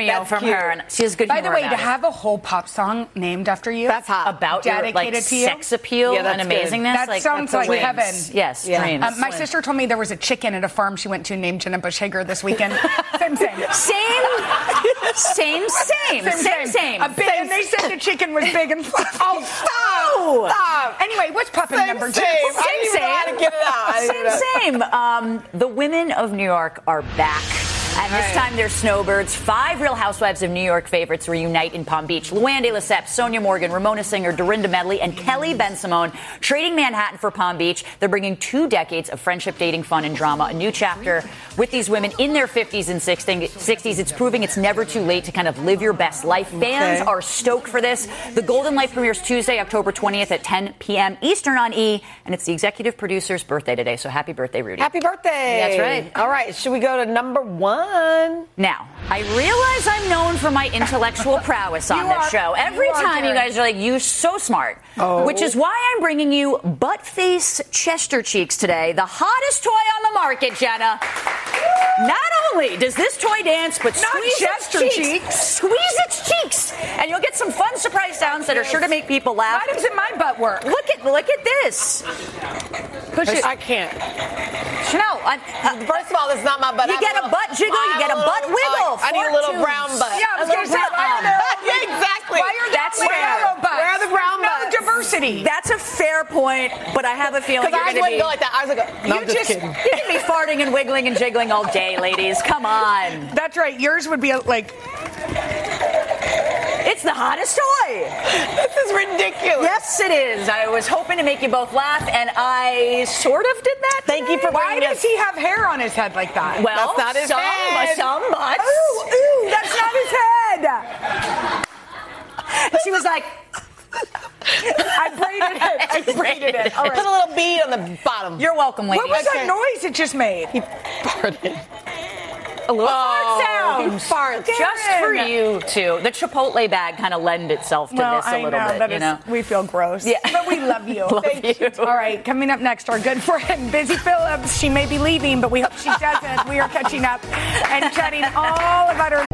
cameo from her. And she has good By the humor way, about to it. have a whole pop song named after you. That's hot. About your dedicated to you? sex appeal Yeah, and that's good. amazingness. That sounds like dreams. heaven. Yes, dreams. My sister told me there was a chicken at a farm she went to named Jenna Bush Hager this weekend. Same. Same. And they said the chicken was big and fluffy. Oh, stop! Anyway, what's popping number two? I didn't even know how to get it out. Same. The women of New York are back. And this time they're snowbirds. 5 Real Housewives of New York favorites reunite in Palm Beach. Luann de Lesseps, Sonia Morgan, Ramona Singer, Dorinda Medley, and Kelly Ben-Simone trading Manhattan for Palm Beach. They're bringing 2 decades of friendship, dating, fun, and drama. A new chapter with these women in their 50s and 60s. It's proving it's never too late to kind of live your best life. Fans are stoked for this. The Golden Life premieres Tuesday, October 20th at 10 p.m. Eastern on E! And it's the executive producer's birthday today. So happy birthday, Rudy. Happy birthday. That's right. All right, should we go to number 1? Now, I realize I'm known for my intellectual prowess on this show. Every time you guys are like, you're so smart. Which is why I'm bringing you Butt Face Chester Cheeks today, the hottest toy on the market, Jenna. Not only does this toy dance, but squeeze its cheeks. Squeeze its cheeks. And you'll get some fun surprise sounds that are sure to make people laugh. Why doesn't my butt work? Look at this. Push it. I can't. Chanel, First of all, this is not my butt. You get a butt jiggle, you get a butt wiggle. I need a little brown butt. Yeah, I was going to say, exactly. Why are That's there fair. yellow butts? Where are the brown There's butts? No diversity. That's a fair point, but I have a feeling Because you're I going to wouldn't be... go like that. I was like, no, I'm just kidding. You can be farting and wiggling and jiggling all day, ladies. Come on. That's right. Yours would be like... It's the hottest toy. This is ridiculous. Yes, it is. I was hoping to make you both laugh, and I sort of did that. Thank you for Why bringing does he have hair on his head like that? Well, That's not his head. Some butts. Ooh, that's not his head. She was like... I braided it. All right. Put a little bead on the bottom. You're welcome, ladies. What was that noise it just made? farted. A little Oh, fart he sound. farts. Just for you two. The Chipotle bag kind of lend itself to this a little bit, that you know? we feel gross. Yeah. But we love you. Thank you. All right, coming up next, our good friend, Busy Phillips. She may be leaving, but we hope she doesn't. We are catching up and chatting all about her